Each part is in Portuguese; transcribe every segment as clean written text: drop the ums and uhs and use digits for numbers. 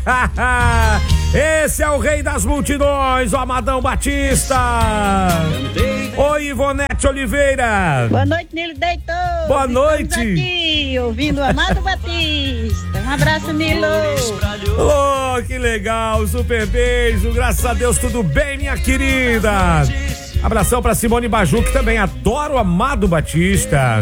Esse é o rei das multidões, o Amadão Batista. Oi, Ivonete Oliveira. Boa noite, Nilo Deitor. Boa noite. Estamos aqui, ouvindo o Amado Batista. Um abraço, Nilo. Oh, que legal, super beijo. Graças a Deus, tudo bem, minha querida. Abração pra Simone Baju, que também adora o Amado Batista.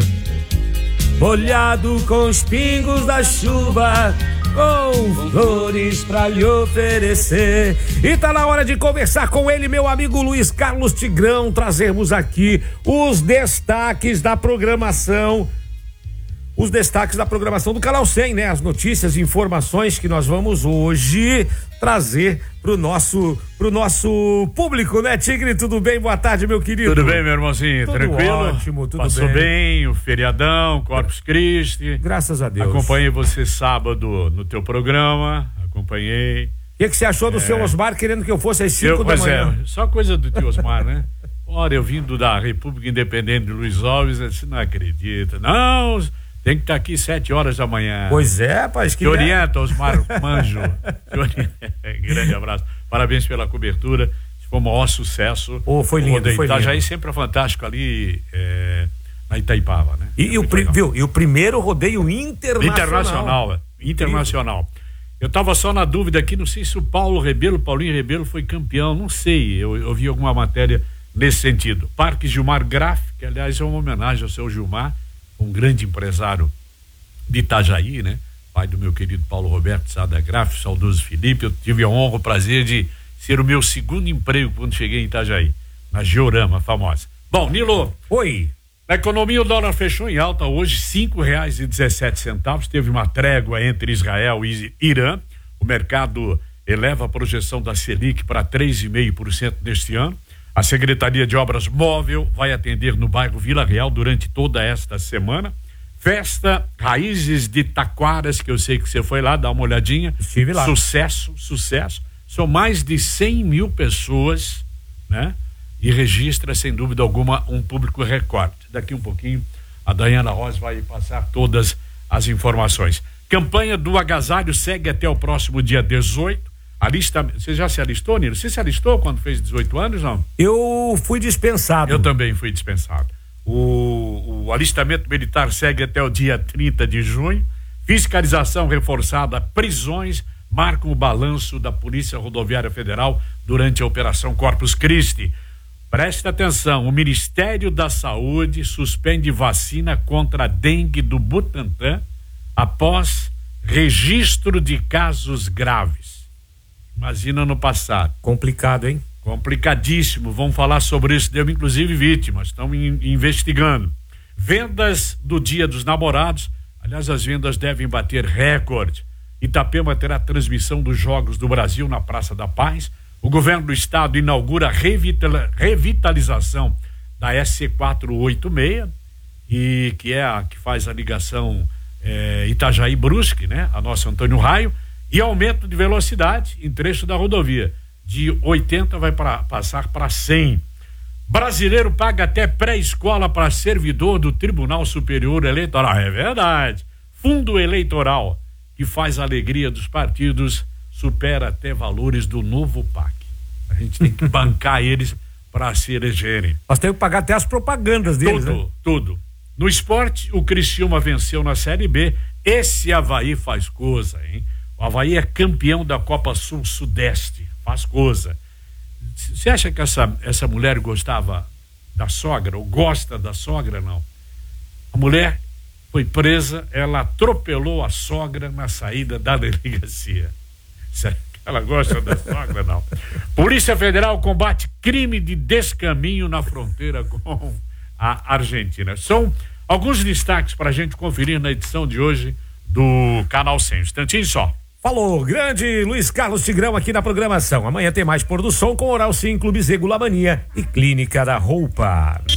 Molhado com os pingos da chuva, com flores pra lhe oferecer. E tá na hora de conversar com ele, meu amigo Luiz Carlos Tigrão, trazermos aqui os destaques da programação. Os destaques da programação do Canal 100, né? As notícias e informações que nós vamos hoje trazer pro nosso público, né, Tigre? Tudo bem? Boa tarde, meu querido. Tudo bem, meu irmãozinho? Tudo tranquilo? Ótimo, tudo Passou bem, o feriadão, Corpus Christi. Graças a Deus. Acompanhei você sábado no teu programa, acompanhei. O que você achou do seu Osmar querendo que eu fosse às 5 da manhã? Só coisa do tio Osmar, né? Ora, eu vindo da República Independente de Luiz Alves, eu disse, não acredita, não... Tem que estar aqui 7 horas da manhã. Pois é, rapaz. Que orienta, Osmar Manjo. Grande abraço. Parabéns pela cobertura. Foi um maior sucesso. Foi lindo, foi Itajaí lindo. sempre é fantástico ali na Itaipava, né? E o primeiro rodeio internacional. Internacional. Eu estava só na dúvida aqui, não sei se o Paulinho Rebelo foi campeão, não sei. Eu vi alguma matéria nesse sentido. Parque Gilmar Graff, que aliás é uma homenagem ao seu Gilmar, um grande empresário de Itajaí, né? Pai do meu querido Paulo Roberto Sada Graff, saudoso Felipe. Eu tive a honra, o prazer de ser o meu segundo emprego quando cheguei em Itajaí, na Georama famosa. Bom, Nilo. Oi. Na economia, o dólar fechou em alta hoje, R$5,17. Teve uma trégua entre Israel e Irã. O mercado eleva a projeção da Selic para 3,5% neste ano. A Secretaria de Obras Móvel vai atender no bairro Vila Real durante toda esta semana. Festa Raízes de Taquaras, que eu sei que você foi lá, dá uma olhadinha. Estive lá. Sucesso. São mais de 100 mil pessoas, né? E registra, sem dúvida alguma, um público recorde. Daqui um pouquinho, a Daiana Rosa vai passar todas as informações. Campanha do agasalho segue até o próximo dia 18. Você já se alistou, Nilo? Você se alistou quando fez 18 anos, não? Eu fui dispensado. Eu também fui dispensado. O alistamento militar segue até o dia 30 de junho. Fiscalização reforçada, prisões marcam o balanço da Polícia Rodoviária Federal durante a Operação Corpus Christi. Preste atenção, o Ministério da Saúde suspende vacina contra a dengue do Butantan após registro de casos graves. Imagina no passado. Complicado, hein? Complicadíssimo. Vamos falar sobre isso. Deu inclusive vítimas. Estão investigando. Vendas do Dia dos Namorados. Aliás, as vendas devem bater recorde. Itapema terá transmissão dos Jogos do Brasil na Praça da Paz. O governo do estado inaugura a revitalização da SC486, e que é a que faz a ligação Itajaí Brusque, né? A nossa Antônio Raio. E aumento de velocidade em trecho da rodovia. De 80 vai passar para 100. Brasileiro paga até pré-escola para servidor do Tribunal Superior Eleitoral. É verdade. Fundo eleitoral, que faz a alegria dos partidos, supera até valores do novo PAC. A gente tem que bancar eles para se elegerem. Nós temos que pagar até as propagandas deles, Tudo. No esporte, o Criciúma venceu na Série B. Esse Avaí faz coisa, hein? O Avaí é campeão da Copa Sul-Sudeste, faz coisa. Você acha que essa mulher gostava da sogra, ou gosta da sogra, não? A mulher foi presa, ela atropelou a sogra na saída da delegacia. Será que ela gosta da sogra, não? Polícia Federal combate crime de descaminho na fronteira com a Argentina. São alguns destaques para a gente conferir na edição de hoje do Canal 100. Instantinho só. Falou, grande Luiz Carlos Tigrão aqui na programação. Amanhã tem mais Pôr do Som com Oral Sim, Clube Zego, La Mania e Clínica da Roupa.